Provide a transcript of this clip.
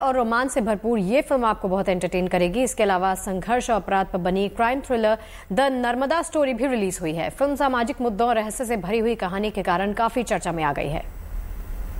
और रोमांस से भरपूर ये फिल्म आपको बहुत एंटरटेन करेगी। इसके अलावा संघर्ष और अपराध पर बनी crime thriller the Narmada story भी रिलीज हुई है। फिल्म सामाजिक मुद्दों और रहस्य से भरी हुई कहानी के कारण काफी चर्चा में आ गई है।